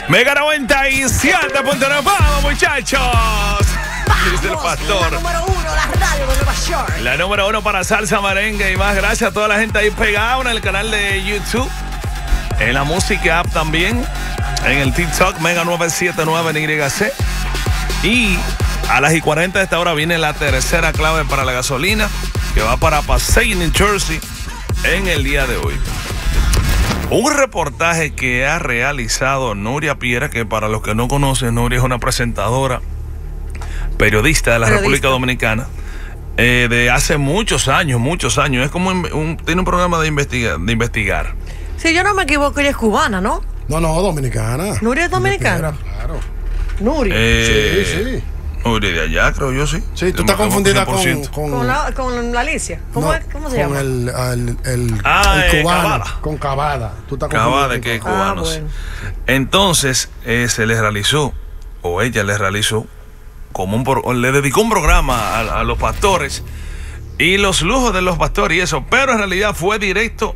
Mega 97.9, vamos muchachos. Dice el pastor. La número uno, la radio de Nueva York. La número uno para salsa, merengue y más. Gracias a toda la gente ahí pegada en el canal de YouTube, en la música app también, en el TikTok Mega 979 NYC. Y a las 40 de esta hora viene la tercera clave para la gasolina, que va para Passaic, New Jersey, en el día de hoy. Un reportaje que ha realizado Nuria Piera, que para los que no conocen, Nuria es una presentadora, periodista de la República Dominicana, de hace muchos años. Es como tiene un programa de investigar. Si yo no me equivoco, ella es cubana, ¿no? No, dominicana. ¿Nuria es dominicana? Claro. Nuria. Sí. Nuria de allá, creo yo, sí. Sí, tú estás confundida con la Alicia. ¿Cómo se llama? Con el cubano. Cavada. Con Cavada. Tú estás Cavada, que es cubano. Bueno. Entonces, se les realizó, o ella les realizó, le dedicó un programa a los pastores y los lujos de los pastores y eso, pero en realidad fue directo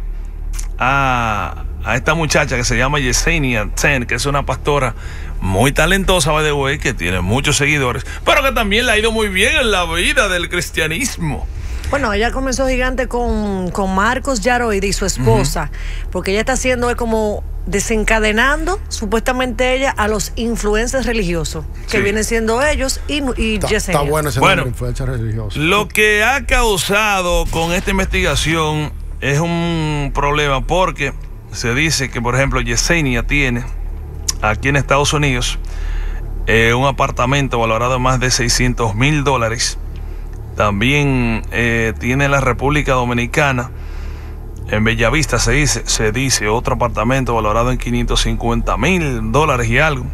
a esta muchacha que se llama Yesenia Ten, que es una pastora muy talentosa, by the way, que tiene muchos seguidores, pero que también le ha ido muy bien en la vida del cristianismo. Bueno, ella comenzó gigante con Marcos Yaroide y su esposa, porque ella está haciendo como desencadenando supuestamente ella a los influencers religiosos, que vienen siendo ellos y Yesenia. Está bueno ese nombre, influencer religioso. Lo que ha causado con esta investigación es un problema, porque se dice que, por ejemplo, Yesenia tiene aquí en Estados Unidos un apartamento valorado en más de $600,000. También tiene en la República Dominicana, en Bellavista se dice otro apartamento valorado en $550,000 y algo.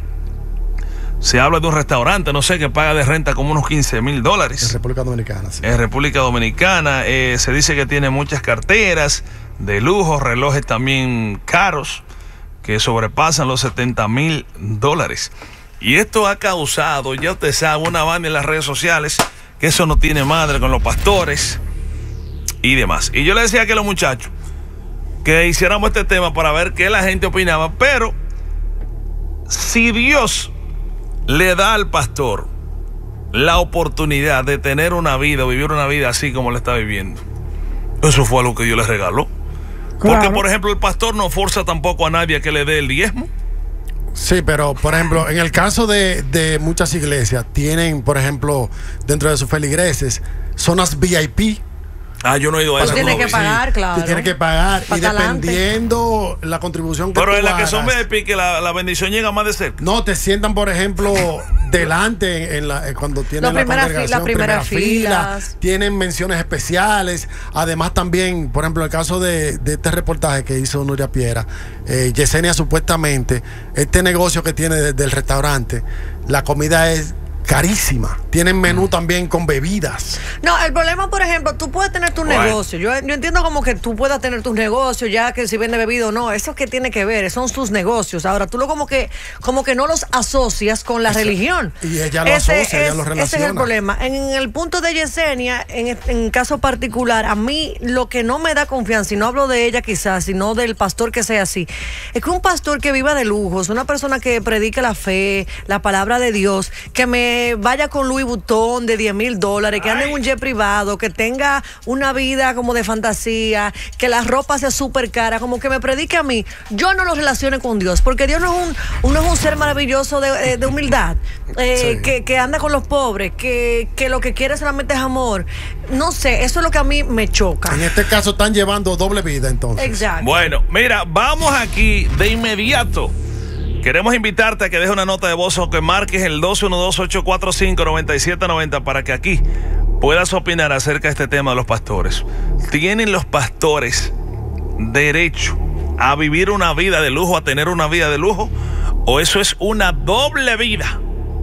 Se habla de un restaurante, no sé, que paga de renta como unos $15,000. En República Dominicana, sí. En República Dominicana se dice que tiene muchas carteras de lujo, relojes también caros, que sobrepasan los $70,000. Y esto ha causado, ya usted sabe, una banda en las redes sociales, que eso no tiene madre con los pastores y demás. Y yo le decía que a los muchachos que hiciéramos este tema para ver qué la gente opinaba, pero si Dios le da al pastor la oportunidad de tener una vida, vivir una vida así como la está viviendo, eso fue algo que Dios le regaló. Claro. Porque, por ejemplo, el pastor no forza tampoco a nadie a que le dé el diezmo. Sí, pero, por ejemplo, en el caso de muchas iglesias, tienen, por ejemplo, dentro de sus feligreses, zonas VIP. Yo no he ido a eso. Tienes que pagar, claro. Tienes que pagar. Y Adelante. Dependiendo la contribución que pero tú en la que son hagas, VIP, que la bendición llega más de cerca. no, te sientan, por ejemplo, delante cuando tienen la congregación, primera fila, tienen menciones especiales. Además también, por ejemplo, el caso de este reportaje que hizo Nuria Piera, Yesenia, supuestamente, este negocio que tiene del restaurante, la comida es carísima. Tienen menú también con bebidas. No, el problema, por ejemplo, tú puedes tener tu negocio. Yo entiendo como que tú puedas tener tus negocios, ya que si vende bebida o no, eso que tiene que ver, son sus negocios. Ahora, tú como que no los asocias con la religión. Y ella lo asocia, ella lo relaciona. Ese es el problema. En el punto de Yesenia, en caso particular, a mí lo que no me da confianza, y no hablo de ella quizás, sino del pastor que sea así, es que un pastor que viva de lujos, una persona que predique la fe, la palabra de Dios, que me vaya con Louis Vuitton de $10,000, que ande en un jet privado, que tenga una vida como de fantasía, que la ropa sea súper cara, como que me predique a mí, yo no lo relacione con Dios, porque Dios no es un ser maravilloso de humildad, que anda con los pobres, que lo que quiere solamente es amor. No sé, eso es lo que a mí me choca. En este caso están llevando doble vida, entonces. Exacto. Bueno, mira, vamos aquí de inmediato. Queremos invitarte a que dejes una nota de voz o que marques el 212-845-9790 para que aquí puedas opinar acerca de este tema de los pastores. ¿Tienen los pastores derecho a vivir una vida de lujo, a tener una vida de lujo? ¿O eso es una doble vida?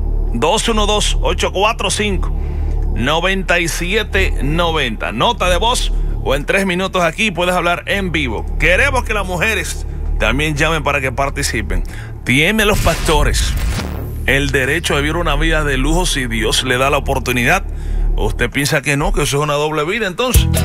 212-845-9790. Nota de voz o en 3 minutos aquí puedes hablar en vivo. Queremos que las mujeres también llamen para que participen. ¿Tienen los pastores el derecho a vivir una vida de lujo si Dios le da la oportunidad? ¿O usted piensa que no, que eso es una doble vida entonces?